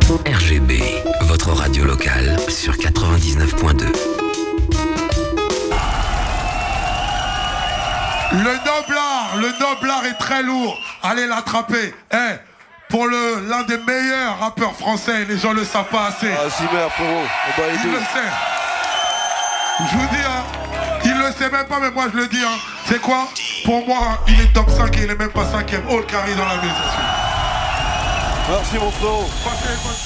RGB, votre radio locale sur 99.2. Le noblard est très lourd. Allez l'attraper. Pour l'un des meilleurs rappeurs français, les gens le savent pas assez. Ah, Zimmer, frérot. Il le sait. Je vous dis, il le sait même pas, mais moi je le dis. C'est quoi? Pour moi, il est top 5 et il est même pas 5ème. All carry dans la maison. Merci mon frérot.